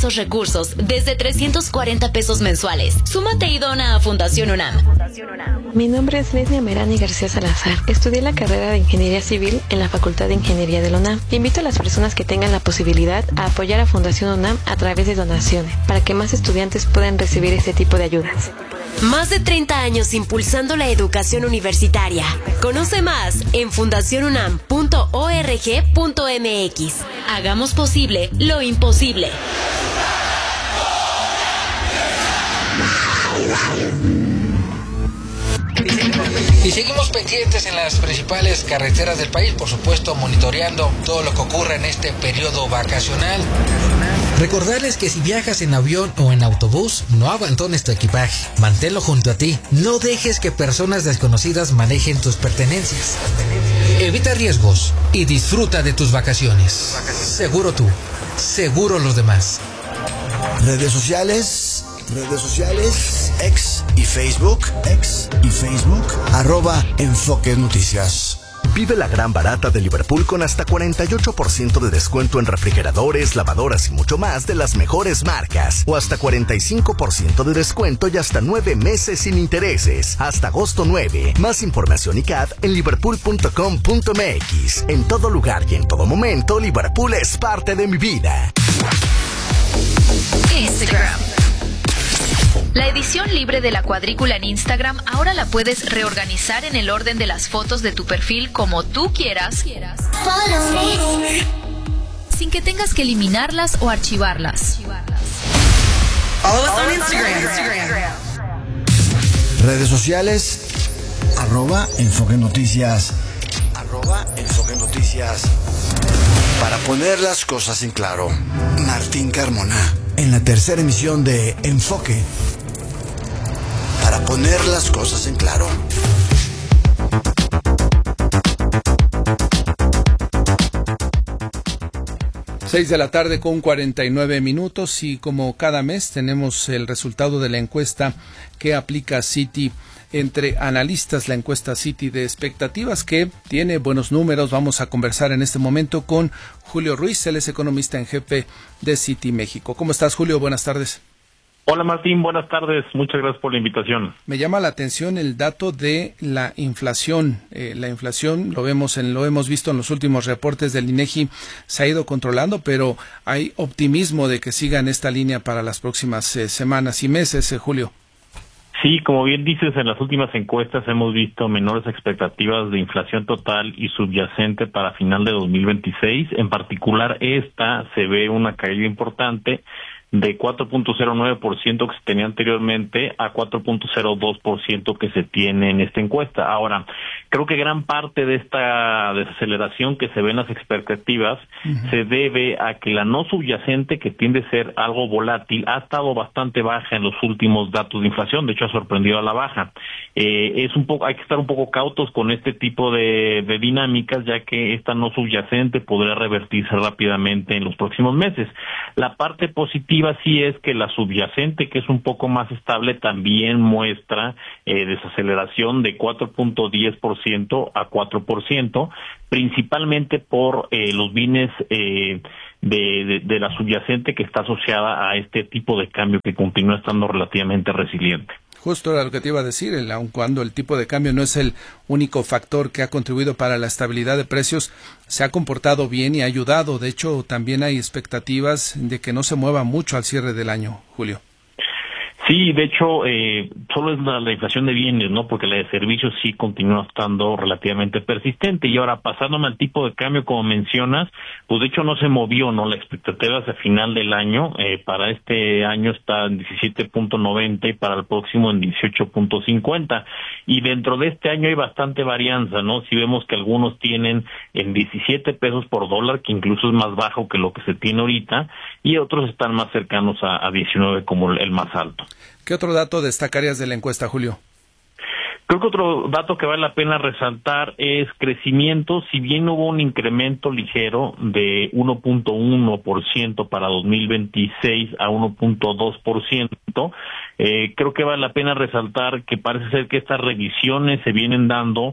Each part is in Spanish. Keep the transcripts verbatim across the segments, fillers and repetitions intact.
esos recursos desde trescientos cuarenta pesos mensuales. Súmate y dona a Fundación UNAM. Mi nombre es Leslie Merani García Salazar. Estudié la carrera de Ingeniería Civil en la Facultad de Ingeniería de la UNAM. Invito a las personas que tengan la posibilidad a apoyar a Fundación UNAM a través de donaciones, para que más estudiantes puedan recibir este tipo de ayudas. Más de treinta años impulsando la educación universitaria. Conoce más en fundación unam punto org punto mx. Hagamos posible lo imposible. Y seguimos pendientes en las principales carreteras del país, por supuesto monitoreando todo lo que ocurre en este periodo vacacional. Recordarles que si viajas en avión o en autobús, no abandones tu equipaje, manténlo junto a ti, no dejes que personas desconocidas manejen tus pertenencias. Evita riesgos y disfruta de tus vacaciones. Seguro tú, seguro los demás. Redes sociales, redes sociales, X y Facebook, X y Facebook, arroba Enfoque Noticias. Vive la gran barata de Liverpool con hasta cuarenta y ocho por ciento de descuento en refrigeradores, lavadoras y mucho más de las mejores marcas. O hasta cuarenta y cinco por ciento de descuento y hasta nueve meses sin intereses. Hasta agosto nueve. Más información y C A D en liverpool punto com punto mx. En todo lugar y en todo momento, Liverpool es parte de mi vida. Instagram. La edición libre de la cuadrícula en Instagram ahora la puedes reorganizar en el orden de las fotos de tu perfil como tú quieras, sin que tengas que eliminarlas o archivarlas. Redes sociales, arroba Enfoque Noticias, arroba Enfoque Noticias. Para poner las cosas en claro, Martín Carmona, en la tercera emisión de Enfoque. Para poner las cosas en claro. Seis de la tarde con cuarenta y nueve minutos y como cada mes tenemos el resultado de la encuesta que aplica Citi entre analistas, la encuesta Citi de expectativas que tiene buenos números. Vamos a conversar en este momento con Julio Ruiz, él es economista en jefe de Citi México. ¿Cómo estás, Julio? Buenas tardes. Hola Martín, buenas tardes, muchas gracias por la invitación. Me llama la atención el dato de la inflación. Eh, la inflación lo vemos en, lo hemos visto en los últimos reportes del INEGI, se ha ido controlando, pero hay optimismo de que siga en esta línea para las próximas eh, semanas y meses, eh, Julio. Sí, como bien dices, en las últimas encuestas hemos visto menores expectativas de inflación total y subyacente para final de dos mil veintiséis. En particular, esta se ve una caída importante de cuatro punto cero nueve por ciento que se tenía anteriormente a cuatro punto cero dos por ciento que se tiene en esta encuesta. Ahora, creo que gran parte de esta desaceleración que se ve en las expectativas uh-huh. se debe a que la no subyacente, que tiende a ser algo volátil, ha estado bastante baja en los últimos datos de inflación. De hecho, ha sorprendido a la baja. Eh, es un poco, hay que estar un poco cautos con este tipo de, de dinámicas, ya que esta no subyacente podría revertirse rápidamente en los próximos meses. La parte positiva sí es que la subyacente, que es un poco más estable, también muestra eh, desaceleración de cuatro punto diez por ciento a cuatro por ciento, principalmente por eh, los bienes eh, de, de, de la subyacente que está asociada a este tipo de cambio que continúa estando relativamente resiliente. Justo era lo que te iba a decir, el, aun cuando el tipo de cambio no es el único factor que ha contribuido para la estabilidad de precios, se ha comportado bien y ha ayudado. De hecho, también hay expectativas de que no se mueva mucho al cierre del año, Julio. Sí, de hecho, eh, solo es la, la inflación de bienes, ¿no? Porque la de servicios sí continúa estando relativamente persistente. Y ahora, pasándome al tipo de cambio, como mencionas, pues de hecho no se movió, ¿no? La expectativa hacia final del año, eh, para este año está en diecisiete punto noventa y para el próximo en dieciocho punto cincuenta. Y dentro de este año hay bastante varianza, ¿no? Si vemos que algunos tienen en diecisiete pesos por dólar, que incluso es más bajo que lo que se tiene ahorita, y otros están más cercanos a, a diecinueve como el, el más alto. ¿Qué otro dato destacarías de la encuesta, Julio? Creo que otro dato que vale la pena resaltar es crecimiento. Si bien hubo un incremento ligero de uno punto uno por ciento para dos mil veintiséis a uno punto dos por ciento, eh, creo que vale la pena resaltar que parece ser que estas revisiones se vienen dando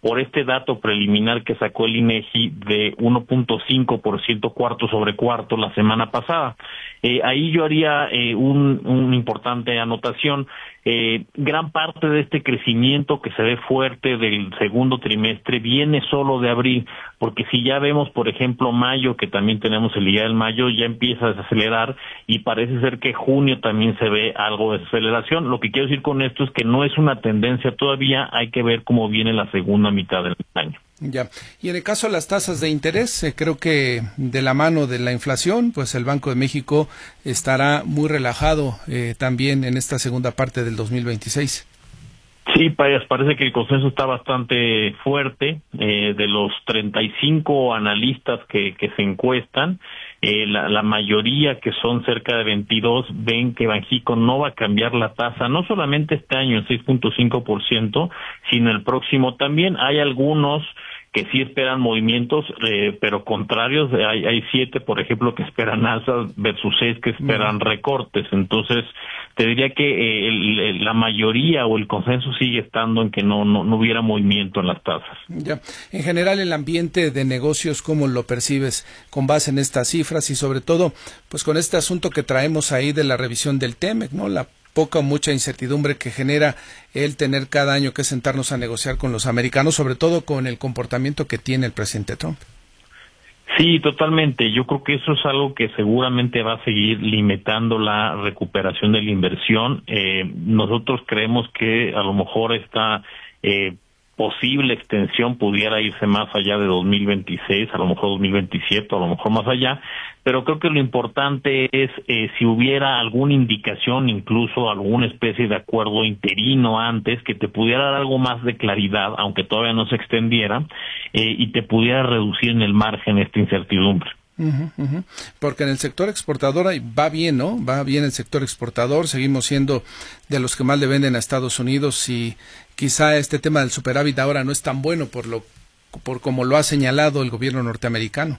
por este dato preliminar que sacó el INEGI de uno punto cinco por ciento cuarto sobre cuarto la semana pasada. Eh, ahí yo haría eh, un, un importante anotación. Eh, gran parte de este crecimiento que se ve fuerte del segundo trimestre viene solo de abril, porque si ya vemos, por ejemplo, mayo, que también tenemos el día del mayo, ya empieza a desacelerar y parece ser que junio también se ve algo de desaceleración. Lo que quiero decir con esto es que no es una tendencia todavía, hay que ver cómo viene la segunda mitad del año. Ya. Y en el caso de las tasas de interés, eh, creo que de la mano de la inflación, pues el Banco de México estará muy relajado eh, también en esta segunda parte del dos mil veintiséis. Sí, parece que el consenso está bastante fuerte. Eh, de los treinta y cinco analistas que, que se encuestan, eh, la, la mayoría, que son cerca de veintidós, ven que Banxico no va a cambiar la tasa, no solamente este año en seis punto cinco por ciento, sino el próximo también. Hay algunos que sí esperan movimientos, eh, pero contrarios. Hay, hay siete, por ejemplo, que esperan alzas versus seis que esperan recortes. Entonces, te diría que eh, el, el, la mayoría o el consenso sigue estando en que no, no, no hubiera movimiento en las tasas. Ya. En general, el ambiente de negocios, ¿cómo lo percibes con base en estas cifras y sobre todo, pues con este asunto que traemos ahí de la revisión del TEMEC, ¿no? La poca o mucha incertidumbre que genera el tener cada año que sentarnos a negociar con los americanos, sobre todo con el comportamiento que tiene el presidente Trump. Sí, totalmente. Yo creo que eso es algo que seguramente va a seguir limitando la recuperación de la inversión. Eh, nosotros creemos que a lo mejor esta eh, posible extensión pudiera irse más allá de dos mil veintiséis, a lo mejor dos mil veintisiete, a lo mejor más allá, pero creo que lo importante es eh, si hubiera alguna indicación, incluso alguna especie de acuerdo interino antes, que te pudiera dar algo más de claridad, aunque todavía no se extendiera, eh, y te pudiera reducir en el margen esta incertidumbre. Uh-huh, uh-huh. Porque en el sector exportador va bien, ¿no? Va bien el sector exportador, seguimos siendo de los que más le venden a Estados Unidos y quizá este tema del superávit ahora no es tan bueno por lo por como lo ha señalado el gobierno norteamericano.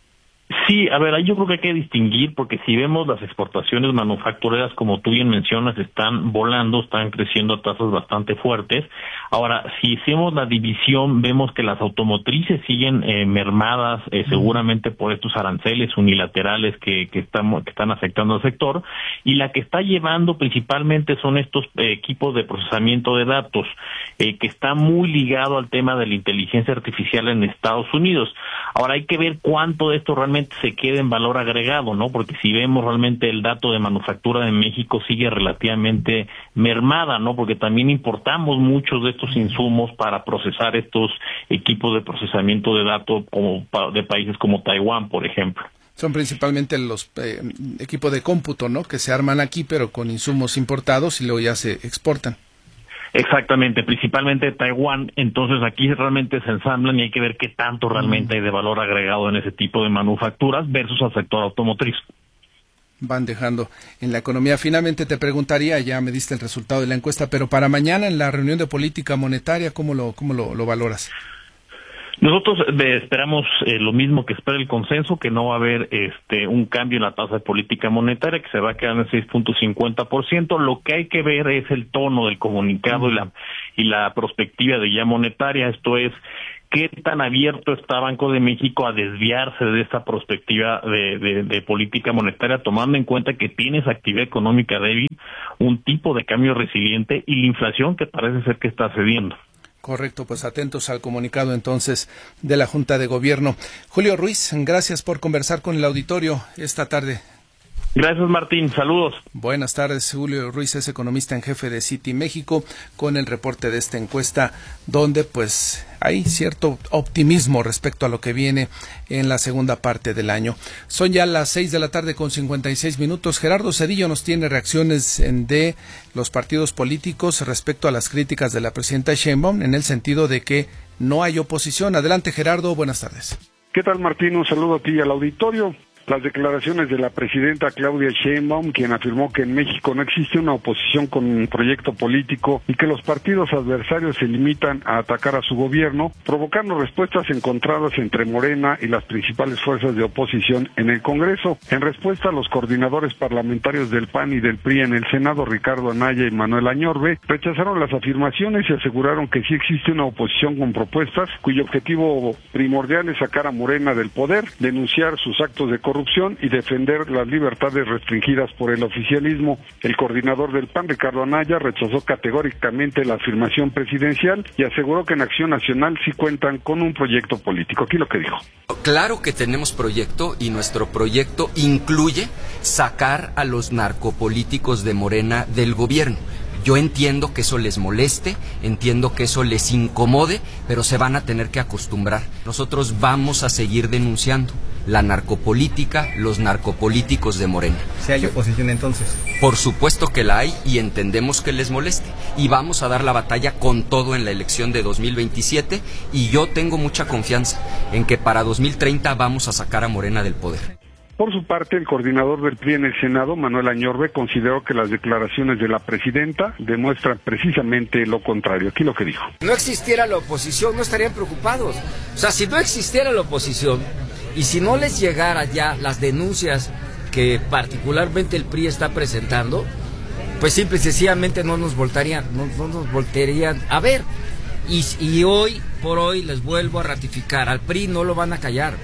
Sí, a ver, ahí yo creo que hay que distinguir, porque si vemos las exportaciones manufactureras, como tú bien mencionas, están volando, están creciendo a tasas bastante fuertes. Ahora, si hacemos la división, vemos que las automotrices siguen eh, mermadas, eh, seguramente por estos aranceles unilaterales que, que, están, que están afectando al sector, y la que está llevando principalmente son estos eh, equipos de procesamiento de datos, eh, que está muy ligado al tema de la inteligencia artificial en Estados Unidos. Ahora, hay que ver cuánto de esto realmente se queda en valor agregado, ¿no? Porque si vemos realmente el dato de manufactura de México sigue relativamente mermada, ¿no? Porque también importamos muchos de estos insumos para procesar estos equipos de procesamiento de datos como de países como Taiwán, por ejemplo. Son principalmente los eh, equipos de cómputo, ¿no? Que se arman aquí, pero con insumos importados y luego ya se exportan. Exactamente, principalmente de Taiwán. Entonces aquí realmente se ensamblan y hay que ver qué tanto realmente hay de valor agregado en ese tipo de manufacturas versus al sector automotriz. Van dejando en la economía. Finalmente te preguntaría, ya me diste el resultado de la encuesta, pero para mañana en la reunión de política monetaria, ¿cómo lo, cómo lo, lo valoras? Nosotros eh, esperamos eh, lo mismo que espera el consenso, que no va a haber este un cambio en la tasa de política monetaria, que se va a quedar en seis punto cincuenta por ciento. Lo que hay que ver es el tono del comunicado y la y la perspectiva de guía monetaria. Esto es, qué tan abierto está Banco de México a desviarse de esta perspectiva de, de, de política monetaria, tomando en cuenta que tienes actividad económica débil, un tipo de cambio resiliente y la inflación que parece ser que está cediendo. Correcto, pues atentos al comunicado entonces de la Junta de Gobierno. Julio Ruiz, gracias por conversar con el auditorio esta tarde. Gracias, Martín. Saludos. Buenas tardes. Julio Ruiz es economista en jefe de Citi México con el reporte de esta encuesta donde pues hay cierto optimismo respecto a lo que viene en la segunda parte del año. Son ya las seis de la tarde con cincuenta y seis minutos. Gerardo Cedillo nos tiene reacciones de los partidos políticos respecto a las críticas de la presidenta Sheinbaum en el sentido de que no hay oposición. Adelante, Gerardo. Buenas tardes. ¿Qué tal, Martín? Un saludo a ti y al auditorio. las declaraciones de la presidenta Claudia Sheinbaum, quien afirmó que en México no existe una oposición con un proyecto político y que los partidos adversarios se limitan a atacar a su gobierno, provocando respuestas encontradas entre Morena y las principales fuerzas de oposición en el Congreso. En respuesta, los coordinadores parlamentarios del P A N y del P R I en el Senado, Ricardo Anaya y Manuel Añorbe, rechazaron las afirmaciones y aseguraron que sí existe una oposición con propuestas cuyo objetivo primordial es sacar a Morena del poder, denunciar sus actos de corrupción y defender las libertades restringidas por el oficialismo. El coordinador del P A N, Ricardo Anaya, rechazó categóricamente la afirmación presidencial y aseguró que en Acción Nacional sí cuentan con un proyecto político. Aquí lo que dijo. Claro que tenemos proyecto y nuestro proyecto incluye sacar a los narcopolíticos de Morena del gobierno. Yo entiendo que eso les moleste, entiendo que eso les incomode, pero se van a tener que acostumbrar. Nosotros vamos a seguir denunciando la narcopolítica, los narcopolíticos de Morena. ¿Si hay oposición entonces? Por supuesto que la hay y entendemos que les moleste. Y vamos a dar la batalla con todo en la elección de dos mil veintisiete y yo tengo mucha confianza en que para dos mil treinta vamos a sacar a Morena del poder. Por su parte, el coordinador del P R I en el Senado, Manuel Añorbe, consideró que las declaraciones de la presidenta demuestran precisamente lo contrario. Aquí lo que dijo. No existiera la oposición, no estarían preocupados. O sea, si no existiera la oposición y si no les llegara ya las denuncias que particularmente el P R I está presentando, pues simple y sencillamente no nos voltarían, no, no nos voltearían a ver. Y, y hoy por hoy les vuelvo a ratificar, al P R I no lo van a callar.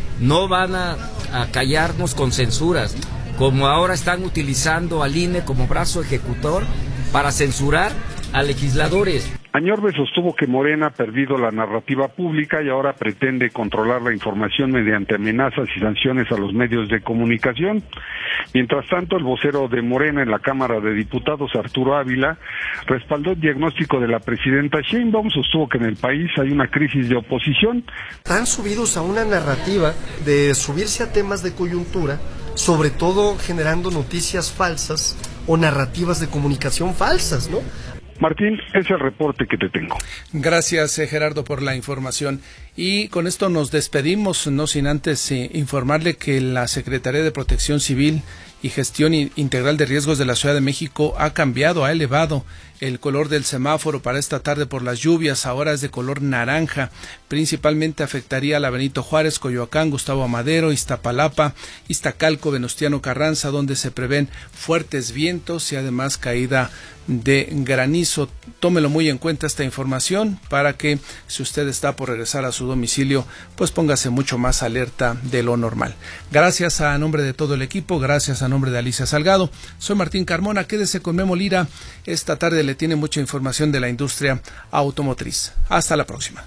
No van a, a callarnos con censuras, como ahora están utilizando al I N E como brazo ejecutor para censurar a legisladores. Añorbe sostuvo que Morena ha perdido la narrativa pública y ahora pretende controlar la información mediante amenazas y sanciones a los medios de comunicación. Mientras tanto, el vocero de Morena en la Cámara de Diputados, Arturo Ávila, respaldó el diagnóstico de la presidenta Sheinbaum, sostuvo que en el país hay una crisis de oposición. Están subidos a una narrativa de subirse a temas de coyuntura, sobre todo generando noticias falsas o narrativas de comunicación falsas, ¿no? Martín, es el reporte que te tengo. Gracias, eh, Gerardo, por la información. Y con esto nos despedimos, no sin antes eh, informarle que la Secretaría de Protección Civil y Gestión Integral de Riesgos de la Ciudad de México ha cambiado, ha elevado el color del semáforo para esta tarde por las lluvias. Ahora es de color naranja. Principalmente afectaría a la Benito Juárez, Coyoacán, Gustavo Amadero, Iztapalapa, Iztacalco, Venustiano Carranza, donde se prevén fuertes vientos y además caída de granizo. Tómelo muy en cuenta esta información para que, si usted está por regresar a su domicilio, pues póngase mucho más alerta de lo normal. Gracias a nombre de todo el equipo, gracias a nombre de Alicia Salgado. Soy Martín Carmona, quédese con Memo Lira. Esta tarde le tiene mucha información de la industria automotriz. Hasta la próxima.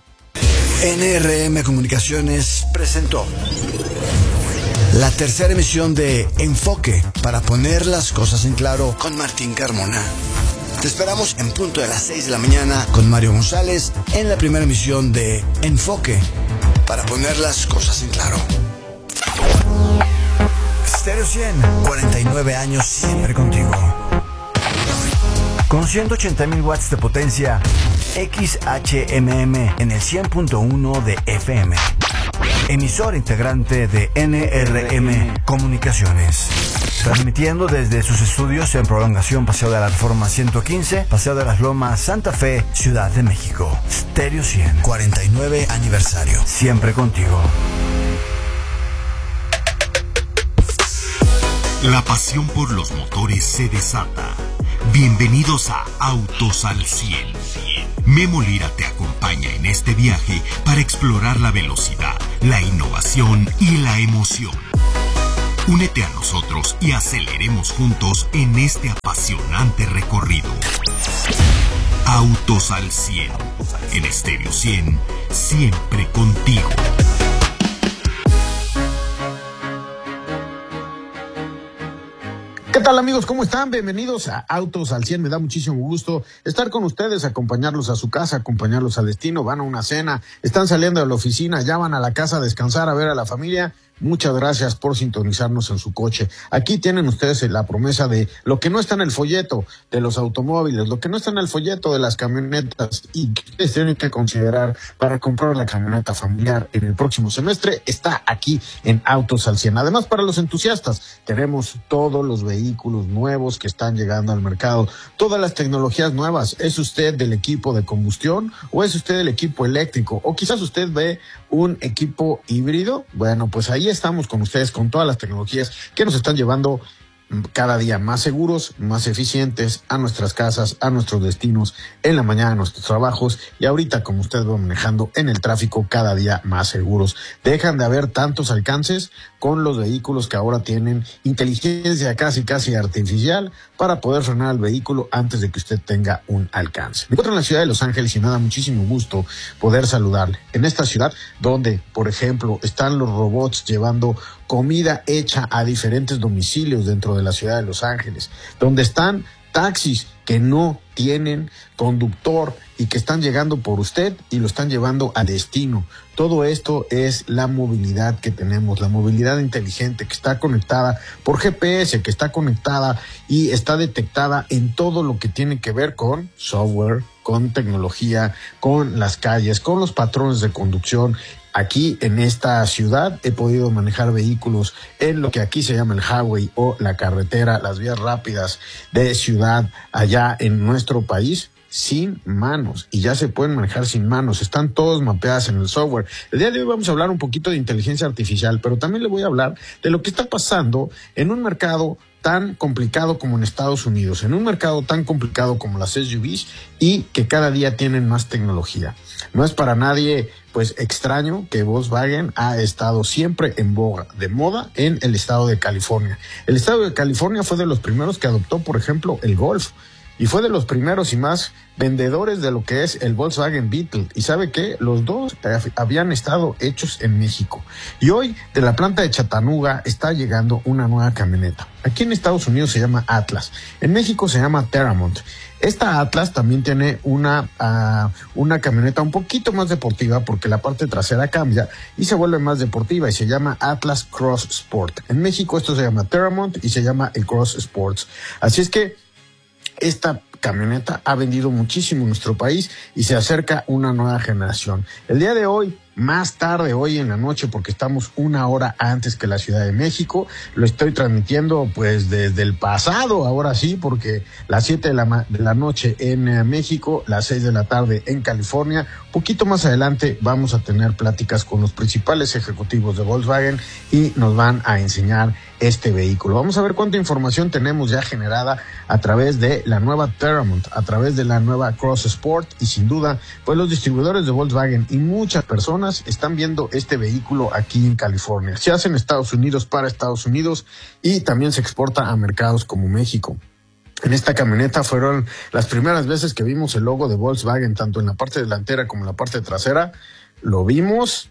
N R M Comunicaciones presentó la tercera emisión de Enfoque, para poner las cosas en claro, con Martín Carmona. Te esperamos en punto de las seis de la mañana con Mario González en la primera emisión de Enfoque, para poner las cosas en claro. Stereo cien, cuarenta y nueve años siempre contigo. Con ciento ochenta mil watts de potencia, X H M M en el cien punto uno de F M. Emisor integrante de N R M Comunicaciones. Transmitiendo desde sus estudios en Prolongación Paseo de la Reforma ciento quince, Paseo de las Lomas, Santa Fe, Ciudad de México. Stereo cien, cuarenta y nueve aniversario. Siempre contigo. La pasión por los motores se desata. Bienvenidos a Autos al cien. Memo Lira te acompaña en este viaje para explorar la velocidad, la innovación y la emoción. Únete a nosotros y aceleremos juntos en este apasionante recorrido. Autos al cien. En Stereo cien, siempre contigo. ¿Qué tal, amigos? ¿Cómo están? Bienvenidos a Autos al cien. Me da muchísimo gusto estar con ustedes, acompañarlos a su casa, acompañarlos a destino. Van a una cena, están saliendo de la oficina, ya van a la casa a descansar, a ver a la familia. muchas gracias por sintonizarnos en su coche. Aquí tienen ustedes la promesa de lo que no está en el folleto de los automóviles, lo que no está en el folleto de las camionetas y que ustedes tienen que considerar para comprar la camioneta familiar en el próximo semestre, está aquí en Autos al cien. Además, para los entusiastas, tenemos todos los vehículos nuevos que están llegando al mercado, todas las tecnologías nuevas. ¿Es usted del equipo de combustión o es usted del equipo eléctrico? O quizás usted ve un equipo híbrido. Bueno, pues ahí estamos con ustedes con todas las tecnologías que nos están llevando cada día más seguros, más eficientes a nuestras casas, a nuestros destinos, en la mañana a nuestros trabajos y ahorita, como ustedes van manejando en el tráfico, cada día más seguros. Dejan de haber tantos alcances con los vehículos que ahora tienen inteligencia casi casi artificial para poder frenar al vehículo antes de que usted tenga un alcance. Me encuentro en la ciudad de Los Ángeles y me da muchísimo gusto poder saludarle. En esta ciudad donde, por ejemplo, están los robots llevando comida hecha a diferentes domicilios dentro de la ciudad de Los Ángeles, donde están taxis que no tienen conductor y que están llegando por usted y lo están llevando a destino. Todo esto es la movilidad que tenemos, la movilidad inteligente que está conectada por G P S, que está conectada y está detectada en todo lo que tiene que ver con software, con tecnología, con las calles, con los patrones de conducción. Aquí en esta ciudad he podido manejar vehículos en lo que aquí se llama el highway o la carretera, las vías rápidas de ciudad allá en nuestro país, sin manos, y ya se pueden manejar sin manos, están todos mapeadas en el software. El día de hoy vamos a hablar un poquito de inteligencia artificial, pero también le voy a hablar de lo que está pasando en un mercado tan complicado como en Estados Unidos, en un mercado tan complicado como las S U Vs y que cada día tienen más tecnología. No es para nadie pues extraño que Volkswagen ha estado siempre en boga, de moda en el estado de California. El estado de California fue de los primeros que adoptó, por ejemplo, el Golf. Y fue de los primeros y más vendedores de lo que es el Volkswagen Beetle. ¿Y sabe qué? Los dos habían estado hechos en México. Y hoy, de la planta de Chattanooga, está llegando una nueva camioneta. Aquí en Estados Unidos se llama Atlas. En México se llama Terramont. Esta Atlas también tiene una, uh, una camioneta un poquito más deportiva porque la parte trasera cambia y se vuelve más deportiva y se llama Atlas Cross Sport. En México esto se llama Terramont y se llama el Cross Sports. Así es que esta camioneta ha vendido muchísimo en nuestro país y se acerca una nueva generación. El día de hoy, más tarde, hoy en la noche, porque estamos una hora antes que la Ciudad de México, lo estoy transmitiendo pues desde el pasado, ahora sí, porque las siete de la, de la noche en eh, México, las seis de la tarde en California. Poquito más adelante vamos a tener pláticas con los principales ejecutivos de Volkswagen y nos van a enseñar este vehículo. Vamos a ver cuánta información tenemos ya generada a través de la nueva Terramont, a través de la nueva Cross Sport y sin duda, pues los distribuidores de Volkswagen y muchas personas están viendo este vehículo aquí en California. Se hace en Estados Unidos para Estados Unidos y también se exporta a mercados como México. En esta camioneta fueron las primeras veces que vimos el logo de Volkswagen, tanto en la parte delantera como en la parte trasera. Lo vimos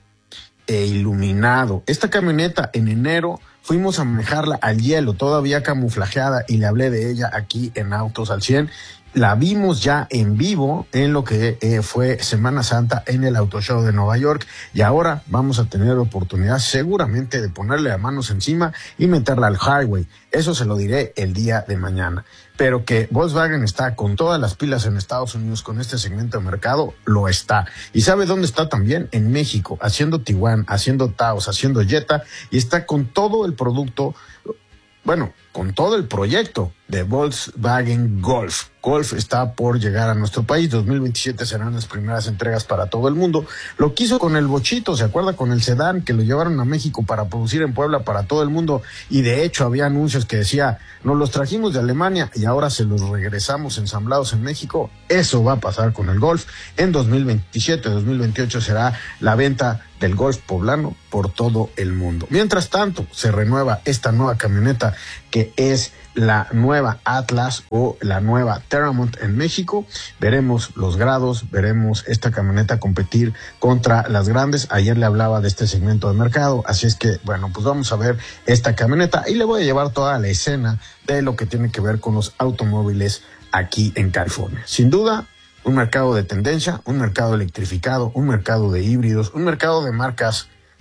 e iluminado. Esta camioneta en enero fuimos a manejarla al hielo, todavía camuflajeada, y le hablé de ella aquí en Autos al cien. La vimos ya en vivo en lo que eh, fue Semana Santa en el Auto Show de Nueva York y ahora vamos a tener oportunidad seguramente de ponerle las manos encima y meterla al highway. Eso se lo diré el día de mañana. Pero que Volkswagen está con todas las pilas en Estados Unidos con este segmento de mercado, lo está. ¿Y sabe dónde está también? En México, haciendo Tiguan, haciendo Taos, haciendo Jetta y está con todo el producto, bueno, con todo el proyecto de Volkswagen Golf. Golf está por llegar a nuestro país. dos mil veintisiete serán las primeras entregas para todo el mundo. Lo quiso con el Bochito, ¿se acuerda? Con el sedán que lo llevaron a México para producir en Puebla para todo el mundo. Y de hecho había anuncios que decía, nos los trajimos de Alemania y ahora se los regresamos ensamblados en México. Eso va a pasar con el Golf. En dos mil veintisiete, dos mil veintiocho será la venta del Golf poblano por todo el mundo. Mientras tanto, se renueva esta nueva camioneta que es la nueva Atlas o la nueva Terramont en México. Veremos los grados, veremos esta camioneta competir contra las grandes. Ayer le hablaba de este segmento de mercado, así es que, bueno, pues vamos a ver esta camioneta y le voy a llevar toda la escena de lo que tiene que ver con los automóviles aquí en California. Sin duda, un mercado de tendencia, un mercado electrificado, un mercado de híbridos, un mercado de marcas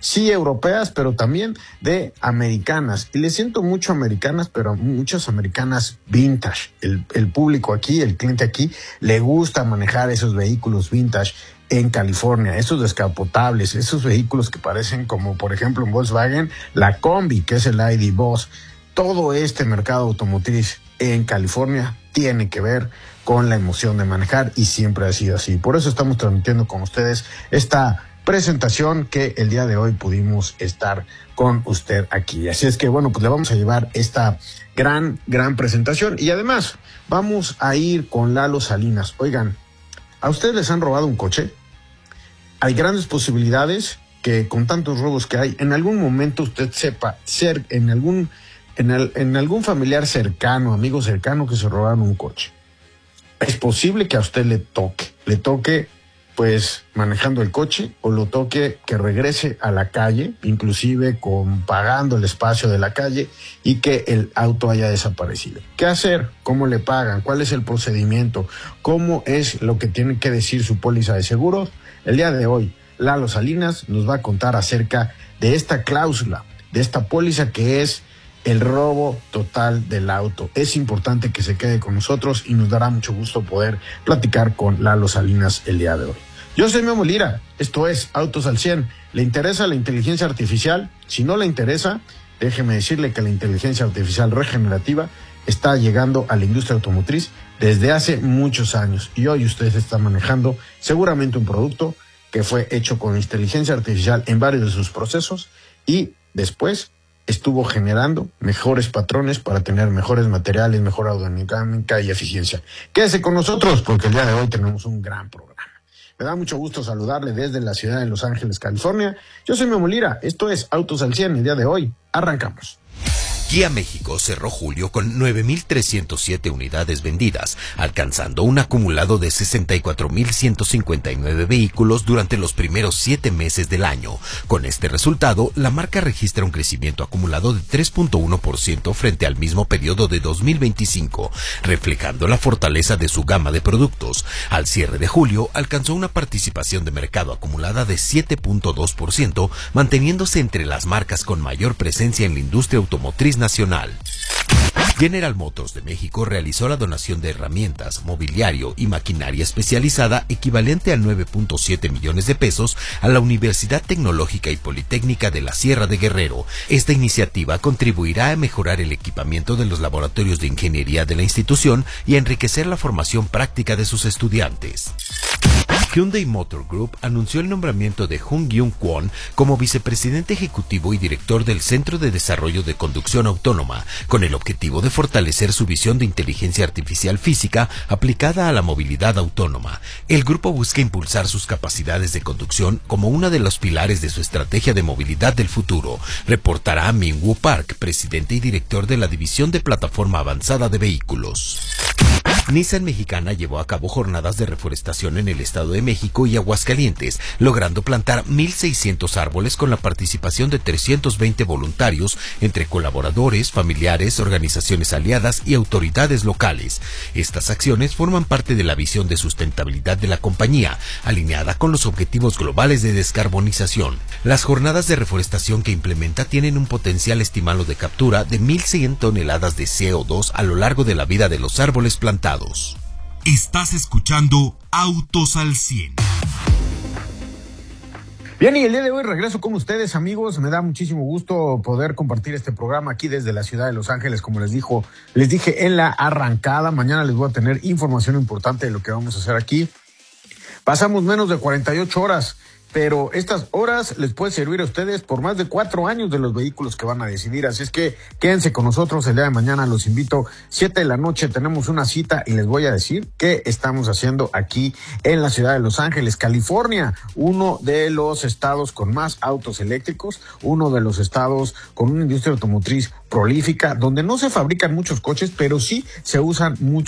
sí europeas, pero también de americanas. Y le siento mucho americanas, pero muchas americanas vintage. El, el público aquí, el cliente aquí, le gusta manejar esos vehículos vintage en California, esos descapotables, esos vehículos que parecen como, por ejemplo, en Volkswagen, la Combi, que es el I D Boss. Todo este mercado automotriz en California tiene que ver con la emoción de manejar y siempre ha sido así. Por eso estamos transmitiendo con ustedes esta presentación que el día de hoy pudimos estar con usted aquí. Así es que, bueno, pues le vamos a llevar esta gran, gran presentación y además vamos a ir con Lalo Salinas. Oigan, ¿a ustedes les han robado un coche? Hay grandes posibilidades que con tantos robos que hay, en algún momento usted sepa ser en algún, en, el, en algún familiar cercano, amigo cercano que se robaron un coche. Es posible que a usted le toque, le toque pues manejando el coche o lo toque que regrese a la calle, inclusive con pagando el espacio de la calle y que el auto haya desaparecido. ¿Qué hacer? ¿Cómo le pagan? ¿Cuál es el procedimiento? ¿Cómo es lo que tiene que decir su póliza de seguros? El día de hoy, Lalo Salinas nos va a contar acerca de esta cláusula, de esta póliza que es el robo total del auto. Es importante que se quede con nosotros y nos dará mucho gusto poder platicar con Lalo Salinas el día de hoy. Yo soy Memo Lira, esto es Autos al cien. ¿Le interesa la inteligencia artificial? Si no le interesa, déjeme decirle que la inteligencia artificial regenerativa está llegando a la industria automotriz desde hace muchos años y hoy usted está manejando seguramente un producto que fue hecho con inteligencia artificial en varios de sus procesos y después estuvo generando mejores patrones para tener mejores materiales, mejor aerodinámica y eficiencia. Quédese con nosotros porque el día de hoy tenemos un gran programa. Me da mucho gusto saludarle desde la ciudad de Los Ángeles, California. Yo soy Memo Lira, esto es Autos al cien. El día de hoy arrancamos. Kia México cerró julio con nueve mil trescientas siete unidades vendidas, alcanzando un acumulado de sesenta y cuatro mil ciento cincuenta y nueve vehículos durante los primeros siete meses del año. Con este resultado, la marca registra un crecimiento acumulado de tres punto uno por ciento frente al mismo periodo de dos mil veinticinco, reflejando la fortaleza de su gama de productos. Al cierre de julio, alcanzó una participación de mercado acumulada de siete punto dos por ciento, manteniéndose entre las marcas con mayor presencia en la industria automotriz nacional. General Motors de México realizó la donación de herramientas, mobiliario y maquinaria especializada equivalente a nueve punto siete millones de pesos a la Universidad Tecnológica y Politécnica de la Sierra de Guerrero. Esta iniciativa contribuirá a mejorar el equipamiento de los laboratorios de ingeniería de la institución y a enriquecer la formación práctica de sus estudiantes. Hyundai Motor Group anunció el nombramiento de Jung Yoon Kwon como vicepresidente ejecutivo y director del Centro de Desarrollo de Conducción Autónoma, con el objetivo de fortalecer su visión de inteligencia artificial física aplicada a la movilidad autónoma. El grupo busca impulsar sus capacidades de conducción como uno de los pilares de su estrategia de movilidad del futuro, reportará Min-Woo Park, presidente y director de la División de Plataforma Avanzada de Vehículos. Nissan Mexicana llevó a cabo jornadas de reforestación en el Estado de México y Aguascalientes, logrando plantar mil seiscientos árboles con la participación de trescientos veinte voluntarios entre colaboradores, familiares, organizaciones aliadas y autoridades locales. Estas acciones forman parte de la visión de sustentabilidad de la compañía, alineada con los objetivos globales de descarbonización. Las jornadas de reforestación que implementa tienen un potencial estimado de captura de mil cien toneladas de C O dos a lo largo de la vida de los árboles plantados. Estás escuchando Autos al cien. Bien, y el día de hoy regreso con ustedes, amigos. Me da muchísimo gusto poder compartir este programa aquí desde la ciudad de Los Ángeles, como les dijo, les dije en la arrancada. Mañana les voy a tener información importante de lo que vamos a hacer aquí. Pasamos menos de cuarenta y ocho horas, pero estas horas les puede servir a ustedes por más de cuatro años de los vehículos que van a decidir. Así es que quédense con nosotros el día de mañana. Los invito, siete de la noche, tenemos una cita y les voy a decir qué estamos haciendo aquí en la ciudad de Los Ángeles, California, uno de los estados con más autos eléctricos, uno de los estados con una industria automotriz prolífica, donde no se fabrican muchos coches, pero sí se usan muchos